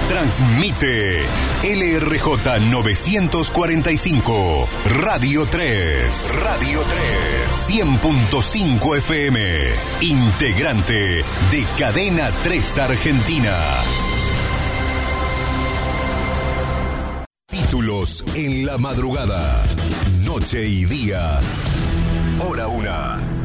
Transmite LRJ 945, Radio 3, 100.5 FM, integrante de Cadena 3 Argentina. Títulos en la madrugada, noche y día, hora 1.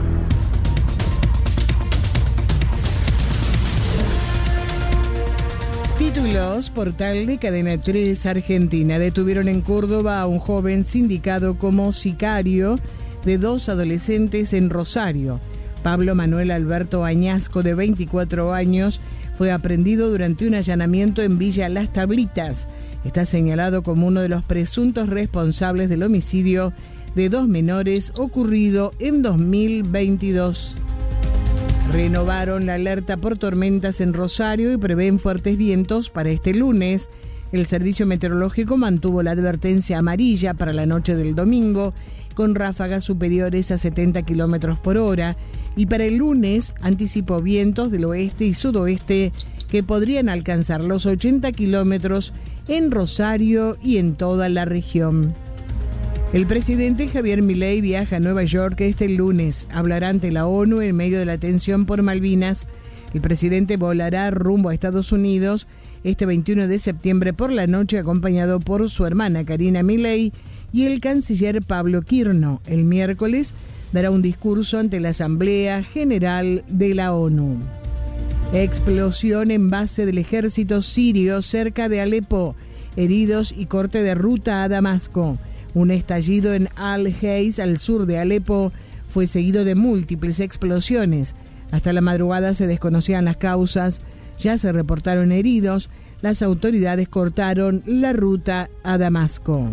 Títulos, portal de Cadena 3 Argentina. Detuvieron en Córdoba a un joven sindicado como sicario de 2 adolescentes en Rosario. Pablo Manuel Alberto Añasco, de 24 años, fue aprehendido durante un allanamiento en Villa Las Tablitas. Está señalado como uno de los presuntos responsables del homicidio de 2 menores ocurrido en 2022. Renovaron la alerta por tormentas en Rosario y prevén fuertes vientos para este lunes. El servicio meteorológico mantuvo la advertencia amarilla para la noche del domingo, con ráfagas superiores a 70 kilómetros por hora, y para el lunes anticipó vientos del oeste y sudoeste que podrían alcanzar los 80 kilómetros en Rosario y en toda la región. El presidente Javier Milei viaja a Nueva York este lunes. Hablará ante la ONU en medio de la tensión por Malvinas. El presidente volará rumbo a Estados Unidos este 21 de septiembre por la noche, acompañado por su hermana Karina Milei y el canciller Pablo Quirno. El miércoles dará un discurso ante la Asamblea General de la ONU. Explosión en base del ejército sirio cerca de Alepo. Heridos y corte de ruta a Damasco. Un estallido en Al-Heis, al sur de Alepo, fue seguido de múltiples explosiones. Hasta la madrugada se desconocían las causas, ya se reportaron heridos, las autoridades cortaron la ruta a Damasco.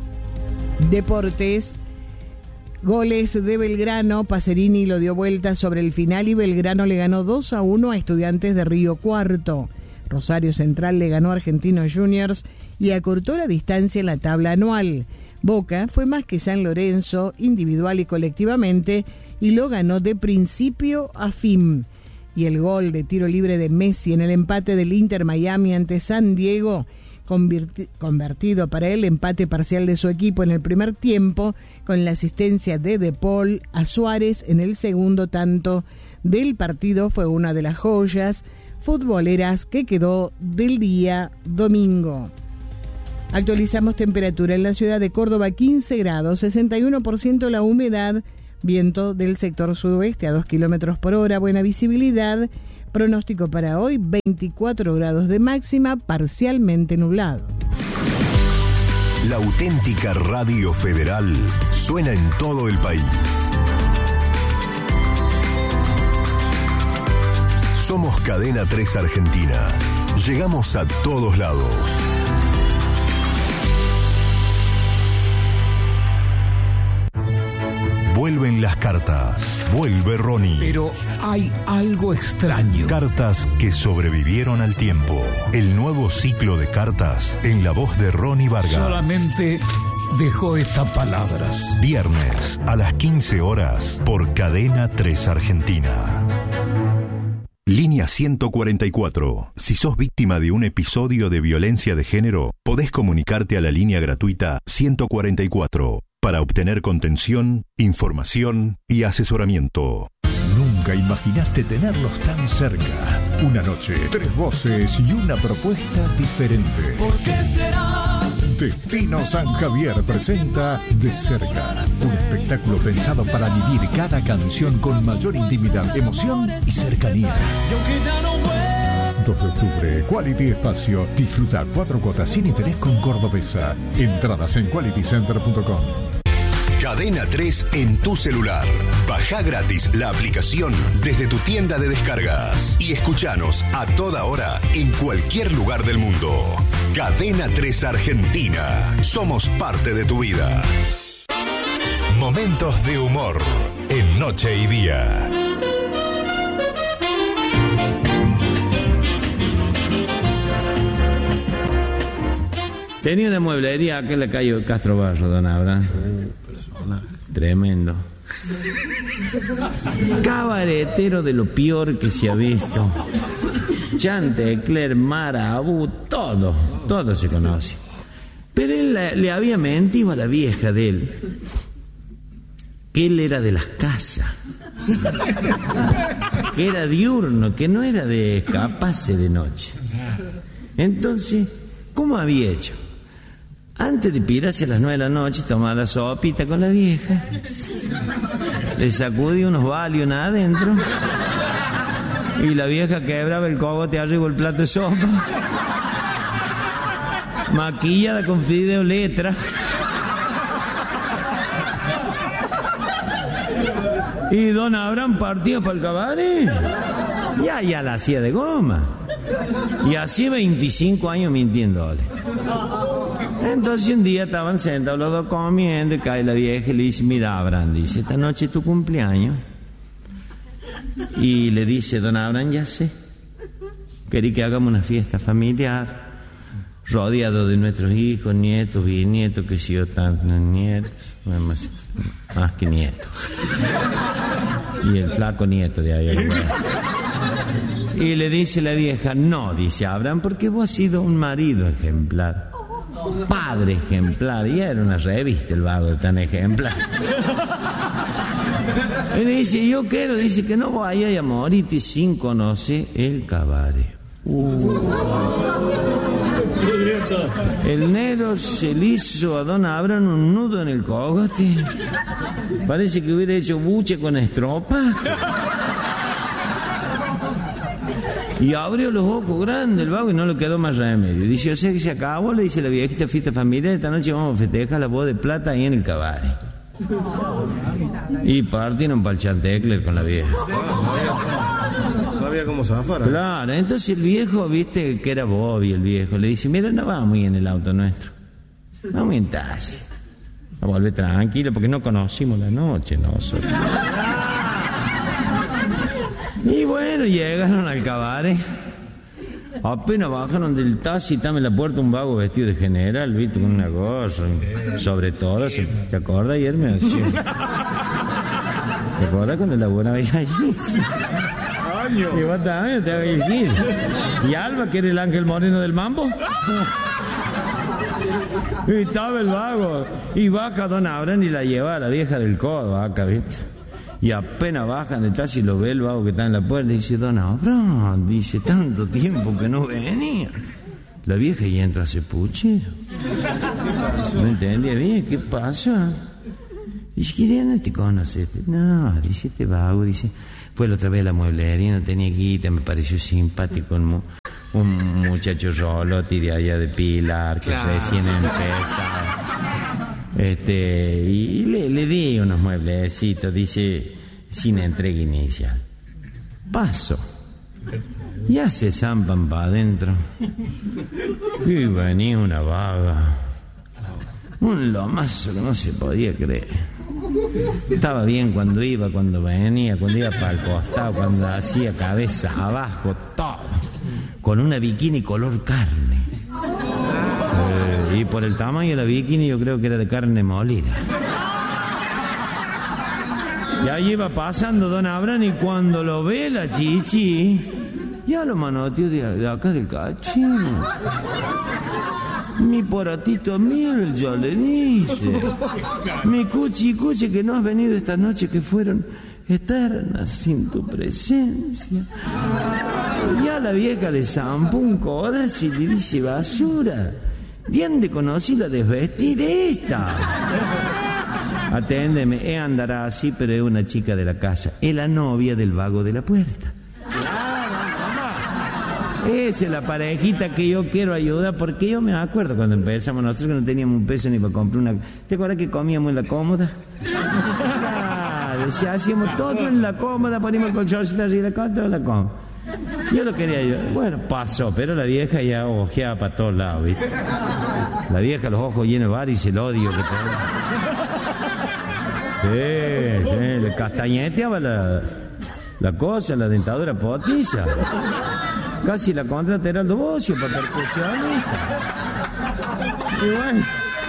Deportes, goles de Belgrano, Pacerini lo dio vuelta sobre el final y Belgrano le ganó 2-1 a Estudiantes de Río Cuarto. Rosario Central le ganó a Argentinos Juniors y acortó la distancia en la tabla anual. Boca fue más que San Lorenzo, individual y colectivamente, y lo ganó de principio a fin. Y el gol de tiro libre de Messi en el empate del Inter Miami ante San Diego, convertido para el empate parcial de su equipo en el primer tiempo, con la asistencia de De Paul a Suárez en el segundo tanto del partido, fue una de las joyas futboleras que quedó del día domingo. Actualizamos temperatura en la ciudad de Córdoba, 15 grados, 61% la humedad, viento del sector sudoeste a 2 kilómetros por hora, buena visibilidad, pronóstico para hoy 24 grados de máxima, parcialmente nublado. La auténtica Radio Federal suena en todo el país. Somos Cadena 3 Argentina. Llegamos a todos lados. Vuelven las cartas. Vuelve Ronnie. Pero hay algo extraño. Cartas que sobrevivieron al tiempo. El nuevo ciclo de cartas en la voz de Ronnie Vargas. Solamente dejó estas palabras. Viernes a las 15 horas por Cadena 3 Argentina. Línea 144. Si sos víctima de un episodio de violencia de género, podés comunicarte a la línea gratuita 144 para obtener contención, información y asesoramiento. Nunca imaginaste tenerlos tan cerca. Una noche, 3 voces y una propuesta diferente. ¿Por qué será? Destino San Javier presenta De Cerca, un espectáculo pensado para vivir cada canción con mayor intimidad, emoción y cercanía. Y aunque ya no vuelvo. 2 de octubre, Quality Espacio. Disfruta 4 cuotas sin interés con Cordobesa. Entradas en qualitycenter.com. Cadena 3 en tu celular. Baja gratis la aplicación desde tu tienda de descargas y escuchanos a toda hora en cualquier lugar del mundo. Cadena 3 Argentina. Somos parte de tu vida. Momentos de humor en Noche y Día. Tenía una mueblería acá en la calle Castro Barro, don Abraham. Tremendo. Cabaretero de lo peor que se ha visto. Chantecler, Marabú, todo se conoce. Pero él le había mentido a la vieja de él, que él era de las casas, que era diurno, que no era de escaparse de noche. Entonces, ¿cómo había hecho? Antes de pirarse a las 9 de la noche, tomaba la sopita con la vieja, le sacudía unos Valium adentro, y la vieja quebraba el cogote arriba del plato de sopa, maquillada con fideo letra, y don Abraham partía para el cabaret. Ya la hacía de goma. Y así 25 años mintiéndole. Entonces un día estaban sentados los dos comiendo y cae la vieja y le dice: mira, Abraham, dice, esta noche es tu cumpleaños. Y le dice don Abraham: ya sé, querí que hagamos una fiesta familiar, rodeado de nuestros hijos, nietos, bisnietos, que si yo tantos nietos, más que nietos. Y el flaco nieto de ahí. Y le dice la vieja: no, dice Abraham, porque vos has sido un marido ejemplar, padre ejemplar, y era una revista el vago tan ejemplar. Y le dice: yo quiero, dice, que no vaya a morirte sin conocer el cabaret. El negro se le hizo a don Abraham un nudo en el cogote. Parece que hubiera hecho buche con estropa. Y abrió los ojos grandes el vago y no le quedó más remedio. Dice: yo sé que se acabó, le dice la viejita, fiesta familiar, esta noche vamos a festejar la boda de plata ahí en el cabaret. Y partieron para el Chantecler con la vieja. No había como zafar. Claro, entonces el viejo, viste que era Bobby el viejo, le dice: mira, no vamos en el auto nuestro, vamos en taxi. A volver tranquilo porque no conocimos la noche nosotros. Y bueno, llegaron al cabaret. Apenas bajaron del taxi, estaba en la puerta un vago vestido de general, viste, con una gorra, sobre todo, ¿te acuerdas ayer? Me decía. ¿Te acuerdas cuando laburaba ahí? Y vos también te vas a ir. ¿Y Alba, que era el ángel moreno del mambo? Y estaba el vago. Y baja don Abraham y la lleva a la vieja del codo acá, ¿viste? Y apenas bajan del taxi y lo ve el vago que está en la puerta y dice: don Abraham, dice, tanto tiempo que no venía. La vieja y entra a ese puchero. No entendía bien, ¿qué pasa? Dice: ¿quién no te conoce? No, dice, este vago, dice, fue la otra vez a la mueblería, no tenía guita, me pareció simpático un muchacho roloti de allá de Pilar, que recién empezaba. Y le di unos mueblecitos, dice, sin entrega inicial. Paso. Ya se zampan para adentro. Y venía una vaga. Un lomazo que no se podía creer. Estaba bien cuando iba, cuando venía, cuando iba para el costado, cuando hacía cabeza abajo, todo. Con una bikini color carne. Y por el tamaño de la bikini yo creo que era de carne molida. Y ahí iba pasando don Abraham y cuando lo ve la chichi, ya lo manoteó de acá del cachín. Mi poratito miel, yo le dije. Mi cuchi que no has venido esta noche, que fueron eternas sin tu presencia. Ya la vieja le zampó un codazo y le dice: basura, ¿de dónde conocí la desvestidita? Aténdeme, andará así, pero es una chica de la casa, es la novia del vago de la puerta. Esa es la parejita que yo quiero ayudar, porque yo me acuerdo cuando empezamos nosotros que no teníamos un peso ni para comprar una... ¿Te acuerdas que comíamos en la cómoda? Claro, si hacíamos todo en la cómoda, poníamos el colchoncito arriba de toda la cómoda. Yo lo quería ayudar. Bueno, pasó, pero la vieja ya ojeaba para todos lados, ¿viste? La vieja, los ojos llenos de varices, el odio que tenía. Sí, le castañeteaba la cosa, la dentadura potiza. Casi la contrata Heraldo Bocio para percusionista. Y bueno,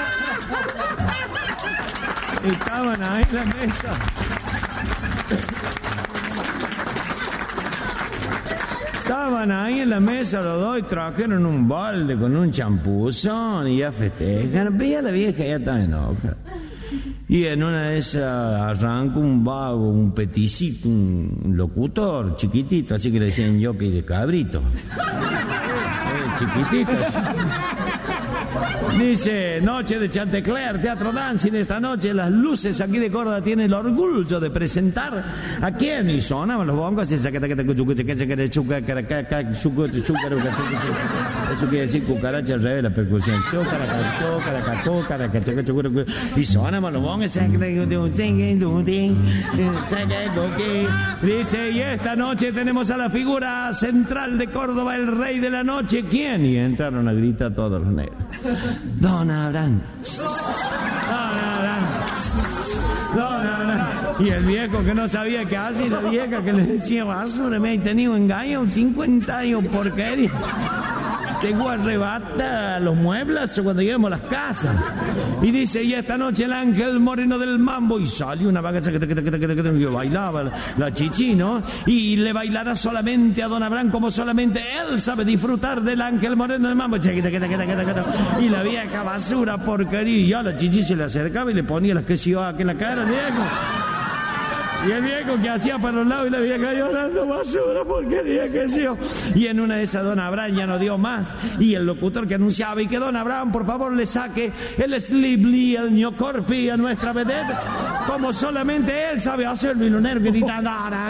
estaban ahí en la mesa. Estaban ahí en la mesa los dos y trajeron un balde con un champuzón y ya festejan. Veía la vieja, ya estaba enojada. Y en una de esas arranca un vago, un peticito, un locutor chiquitito, así que le decían jockey de cabrito. Chiquitito. Dice, noche de Chantecler, Teatro Dancing. Esta noche las luces aquí de Córdoba tienen el orgullo de presentar a quién. Y sonaban los bongos. Eso quiere decir cucaracha al revés, la percusión. Y sonaban los bongos. Dice, y esta noche tenemos a la figura central de Córdoba, el rey de la noche. ¿Quién? Y entraron a gritar todos los negros. Don Abraham. Don Abraham. Don Abraham. Y el viejo que no sabía qué hacer, y la vieja que le decía, basura, me he tenido engaño 50 años, porquería. Te voy a arrebatar los muebles cuando lleguemos a las casas. Y dice, y esta noche el ángel moreno del mambo. Y salió una vaca que bailaba la chichi, ¿no? Y le bailará solamente a Don Abraham como solamente él sabe disfrutar del ángel moreno del mambo. Y la vieja basura, porquería. Y ya la chichi se le acercaba y le ponía las que se iba aquí en la cara, viejo. Y el viejo que hacía para los lados y la vieja llorando, basura, porquería, que sé yo. Y en una de esas Don Abraham ya no dio más. Y el locutor que anunciaba, y que Don Abraham por favor le saque el slibli, el ñocorpi a nuestra vedette, como solamente él sabe hacerlo. Y los nervios gritaban,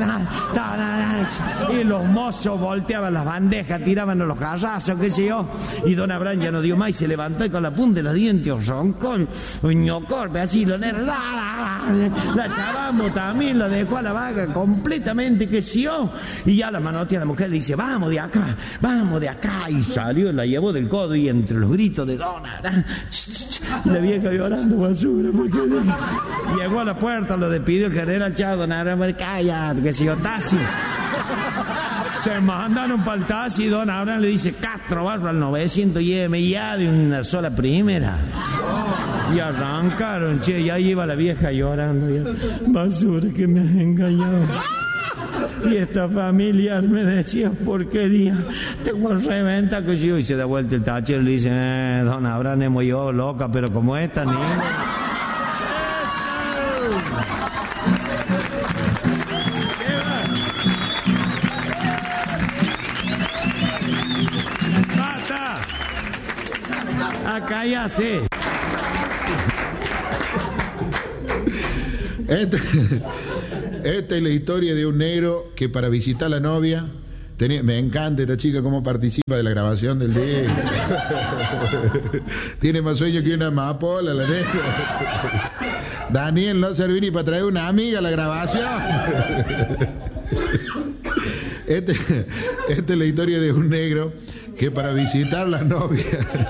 y los mozos volteaban las bandejas, tiraban los jarrazos, qué sé yo. Y Don Abraham ya no dio más y se levantó y con la punta de los dientes roncó un ñocorpi, así los nervios. La chavamo también lo dejó a la vaga completamente, que sí, y ya la manotea a la mujer, le dice, vamos de acá, y salió, la llevó del codo, y entre los gritos de Dona, la vieja llorando, basura, porque llegó a la puerta, lo despidió el general Chao, Dona, cállate, que si yo, taxi. Se mandaron para el taxi y Don Abraham le dice, Castro, barro al 900, lléveme ya de una sola primera. Y arrancaron, che, ya iba la vieja llorando. Ya. Basura, que me has engañado. Y esta familiar me decía, porquería, te voy a reventar, que yo. Y se da vuelta el tacho y le dice, Don Abraham, hemos yo loca, pero como esta, niña. ¡Basta! Acá ya sé. Esta es la historia de un negro que para visitar a la novia me encanta esta chica cómo participa de la grabación del día. Tiene más sueño que una amapola la negra. Daniel, no serví ni para traer una amiga a la grabación. Esta es la historia de un negro que para visitar a la novia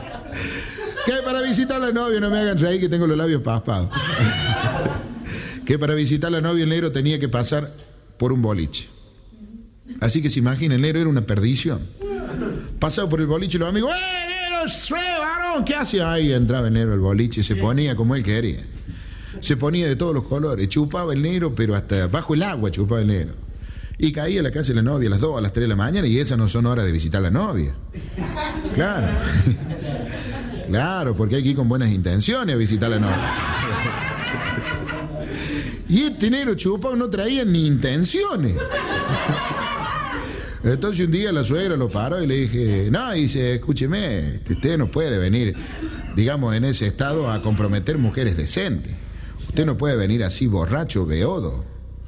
no me hagan reír que tengo los labios paspados. Que para visitar a la novia el negro tenía que pasar por un boliche. Así que se imagina, el negro era una perdición. Pasaba por el boliche y los amigos, negro, varón! ¿Qué hace? Ahí entraba el negro al boliche y se ponía como él quería. Se ponía de todos los colores, chupaba el negro, pero hasta bajo el agua chupaba el negro. Y caía a la casa de la novia a las 2, a las 3 de la mañana, y esas no son horas de visitar a la novia. Claro. Claro, porque hay que ir con buenas intenciones a visitar a la novia. Y este negro chupado no traía ni intenciones. Entonces un día la suegra lo paró y le dije, no, dice, escúcheme, usted no puede venir, digamos, en ese estado a comprometer mujeres decentes. Usted no puede venir así borracho, beodo.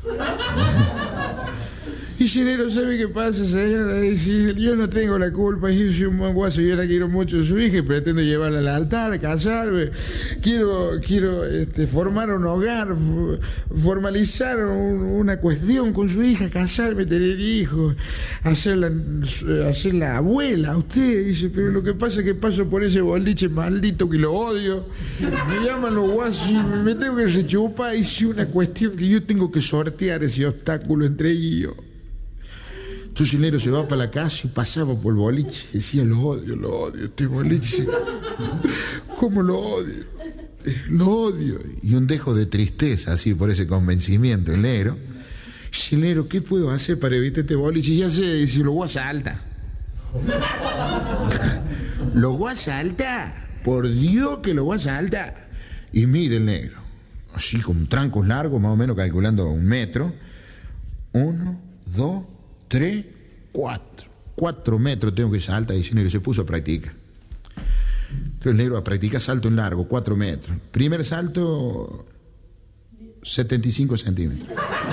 Y si negro, ¿sabe qué pasa, señora? Dice, yo no tengo la culpa, yo soy un buen guaso, yo la quiero mucho a su hija y pretendo llevarla al altar, casarme. Quiero formar un hogar, formalizar una cuestión con su hija, casarme, tener hijos, hacerla abuela. Usted dice, pero lo que pasa es que paso por ese boliche maldito que lo odio, me llaman los guasos y me tengo que rechupar, y es una cuestión que yo tengo que sortear ese obstáculo entre ellos. Entonces el negro se va para la casa y pasaba por el boliche. Decía, lo odio, este boliche. ¿Cómo lo odio? Lo odio. Y un dejo de tristeza, así por ese convencimiento, el negro. Dice el negro, ¿qué puedo hacer para evitar este boliche? Ya sé, dice, lo voy a saltar. Lo voy a saltar. Por Dios que lo voy a saltar. Y mide el negro, así con trancos largos, más o menos calculando 1 metro. 1, 2, 3, 4. 4 metros tengo que saltar. Dice el negro, se puso a practicar. Entonces el negro a practicar salto en largo, 4 metros. Primer salto, 75 centímetros.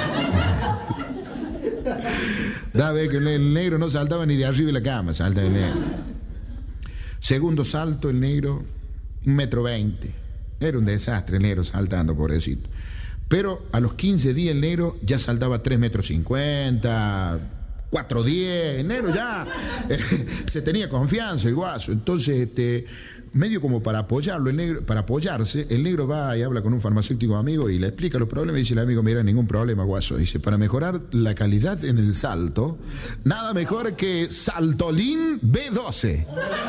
Da ver que el negro no saltaba ni de arriba de la cama, salta el negro. Segundo salto, el negro, 1,20 metros. Era un desastre el negro saltando, pobrecito. Pero a los 15 días el negro ya saltaba 3,50 metros, 4,10. El negro ya se tenía confianza, el guaso. Entonces, medio como para apoyarlo, el negro, para apoyarse, el negro va y habla con un farmacéutico amigo y le explica los problemas y dice el amigo, mira, ningún problema, guaso. Dice, para mejorar la calidad en el salto, nada mejor que Saltolin B12.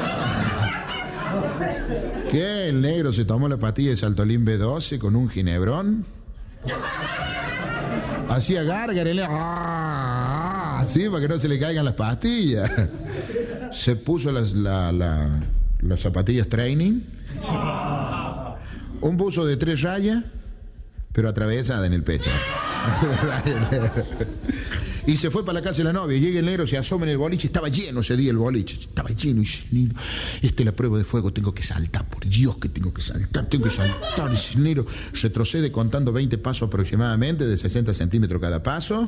Que el negro se tomó la pastilla de Saltolin B12 con un ginebrón. Hacía gárgara, así para que no se le caigan las pastillas. Se puso las zapatillas training, un buzo de 3 rayas, pero atravesada en el pecho. Y se fue para la casa de la novia. Llega el negro, se asoma en el boliche. Estaba lleno ese día el boliche. Estaba lleno. Y esta es la prueba de fuego. Tengo que saltar. Por Dios que tengo que saltar. Tengo que saltar. Y el negro retrocede contando 20 pasos aproximadamente, de 60 centímetros cada paso.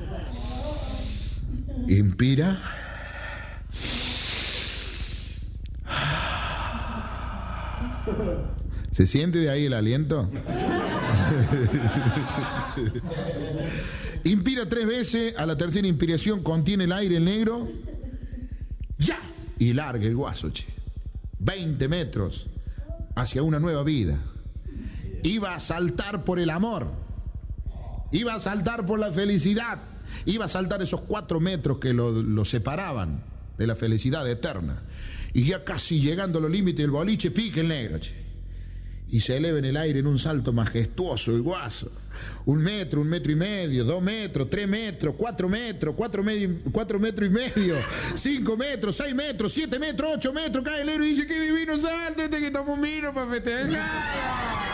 Inspira. ¿Se siente de ahí el aliento? Inspira 3 veces, a la tercera inspiración contiene el aire el negro. ¡Ya! Y larga el guaso, 20 metros hacia una nueva vida. Iba a saltar por el amor. Iba a saltar por la felicidad. Iba a saltar esos 4 metros que lo separaban de la felicidad eterna. Y ya casi llegando a los límites del boliche, pica el negro, y se eleva en el aire en un salto majestuoso el guaso. 1 metro, 1,5 metros, 2 metros, 3 metros, 4 metros, 4 metros y medio, 5 metros, 6 metros, 7 metros, 8 metros. Cae el negro y dice, qué divino salto, que tomo un vino para festejar.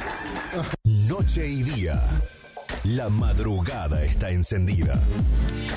Noche y día. La madrugada está encendida.